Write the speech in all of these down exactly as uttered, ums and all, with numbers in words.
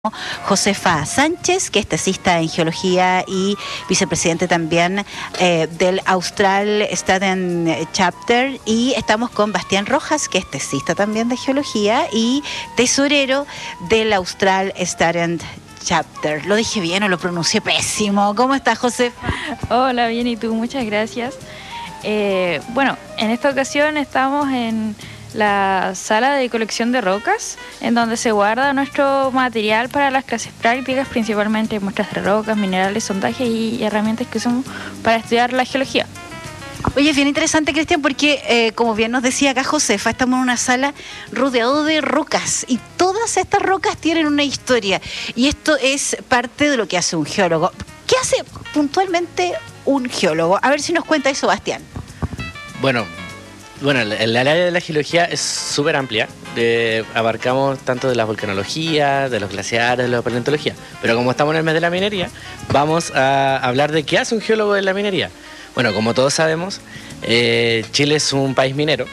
Josefa Sánchez, que es tesista en geología y vicepresidente también eh, del Austral Student Chapter, y estamos con Bastián Rojas, que es tesista también de geología y tesorero del Austral Student Chapter. ¿Lo dije bien o lo pronuncié pésimo? ¿Cómo estás, Josefa? Hola, bien, ¿y tú? Muchas gracias. Eh, bueno, en esta ocasión estamos en la sala de colección de rocas, en donde se guarda nuestro material para las clases prácticas, principalmente muestras de rocas, minerales, sondajes y herramientas que usamos para estudiar la geología. Oye, es bien interesante, Cristian, porque eh, como bien nos decía acá Josefa, estamos en una sala rodeado de rocas y todas estas rocas tienen una historia, y esto es parte de lo que hace un geólogo. ¿Qué hace puntualmente un geólogo? A ver si nos cuenta eso, Bastián. Bueno, Bueno, el, el área de la geología es súper amplia, de, abarcamos tanto de la volcanología, de los glaciares, de la paleontología, pero como estamos en el mes de la minería, vamos a hablar de qué hace un geólogo en la minería. Bueno, como todos sabemos, eh, Chile es un país minero,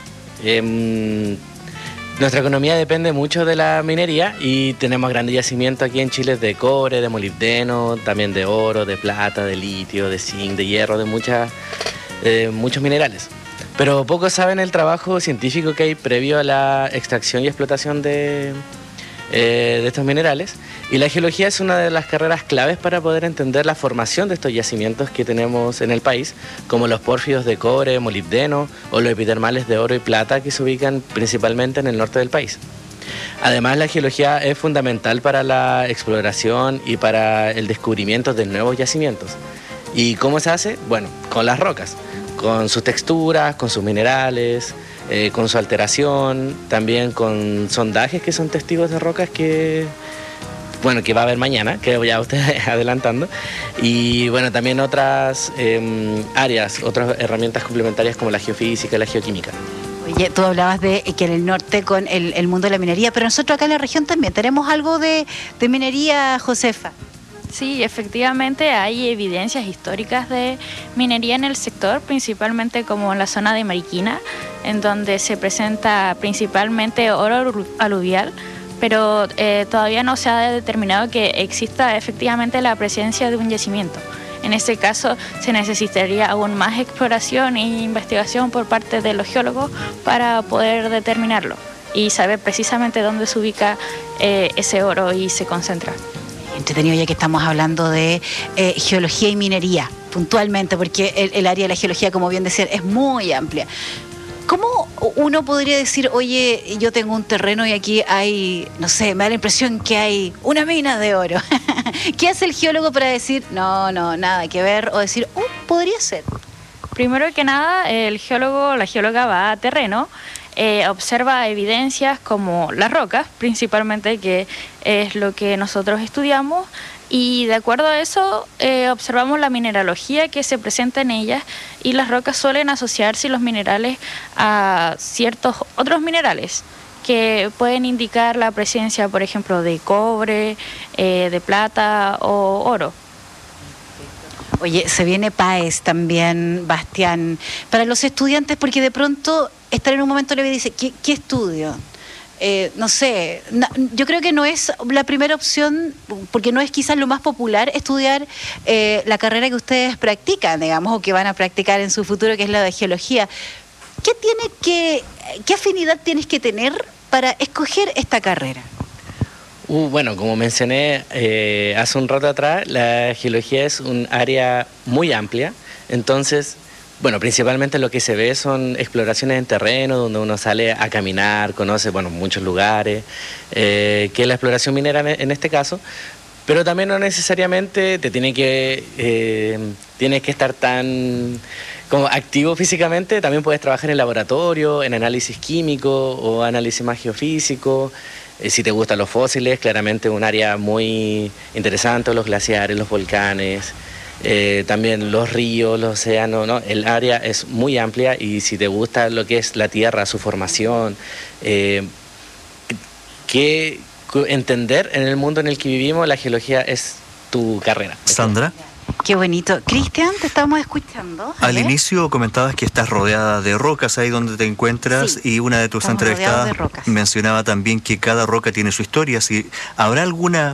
eh, nuestra economía depende mucho de la minería y tenemos grandes yacimientos aquí en Chile de cobre, de molibdeno, también de oro, de plata, de litio, de zinc, de hierro, de muchas, eh, muchos minerales. Pero pocos saben el trabajo científico que hay previo a la extracción y explotación de, eh, de estos minerales. Y la geología es una de las carreras claves para poder entender la formación de estos yacimientos que tenemos en el país, como los pórfidos de cobre, molibdeno o los epidermales de oro y plata que se ubican principalmente en el norte del país. Además, la geología es fundamental para la exploración y para el descubrimiento de nuevos yacimientos. ¿Y cómo se hace? Bueno, con las rocas, con sus texturas, con sus minerales, eh, con su alteración, también con sondajes que son testigos de rocas que, bueno, que va a haber mañana, que ya ustedes adelantando, y bueno, también otras eh, áreas, otras herramientas complementarias como la geofísica y la geoquímica. Oye, tú hablabas de que en el norte con el, el mundo de la minería, pero nosotros acá en la región también tenemos algo de, de minería, Josefa. Sí, efectivamente hay evidencias históricas de minería en el sector, principalmente como en la zona de Mariquina, en donde se presenta principalmente oro aluvial, pero eh, todavía no se ha determinado que exista efectivamente la presencia de un yacimiento. En este caso se necesitaría aún más exploración e investigación por parte de los geólogos para poder determinarlo y saber precisamente dónde se ubica eh, ese oro y se concentra. Entretenido, ya que estamos hablando de eh, geología y minería, puntualmente, porque el, el área de la geología, como bien decía, es muy amplia. ¿Cómo uno podría decir, oye, yo tengo un terreno y aquí hay, no sé, me da la impresión que hay una mina de oro? ¿Qué hace el geólogo para decir, no, no, nada que ver, o decir, oh, podría ser? Primero que nada, el geólogo, la geóloga va a terreno, Eh, observa evidencias como las rocas, principalmente, que es lo que nosotros estudiamos, y de acuerdo a eso eh, observamos la mineralogía que se presenta en ellas, y las rocas suelen asociarse, los minerales, a ciertos otros minerales que pueden indicar la presencia, por ejemplo, de cobre, eh, de plata o oro. Oye, se viene PAES también, Bastián, para los estudiantes, porque de pronto estar en un momento le dice, ¿qué, qué estudio? Eh, no sé, na, yo creo que no es la primera opción, porque no es quizás lo más popular estudiar eh, la carrera que ustedes practican, digamos, o que van a practicar en su futuro, que es la de geología. ¿Qué tiene que, qué afinidad tienes que tener para escoger esta carrera? Uh, bueno, como mencioné eh, hace un rato atrás, la geología es un área muy amplia, entonces, bueno, principalmente lo que se ve son exploraciones en terreno, donde uno sale a caminar, conoce, bueno, muchos lugares, eh, que es la exploración minera en este caso, pero también no necesariamente te tiene que, eh, tienes que estar tan como activo físicamente, también puedes trabajar en laboratorio, en análisis químico o análisis más geofísico. Eh, si te gustan los fósiles, claramente un área muy interesante, los glaciares, los volcanes, eh, también los ríos, los océanos, ¿no? El área es muy amplia, y si te gusta lo que es la Tierra, su formación, eh, que entender en el mundo en el que vivimos, la geología es tu carrera. Sandra. Qué bonito. Cristian, te estamos escuchando. Al inicio comentabas que estás rodeada de rocas ahí donde te encuentras, sí, y una de tus entrevistadas mencionaba también que cada roca tiene su historia. Si habrá alguna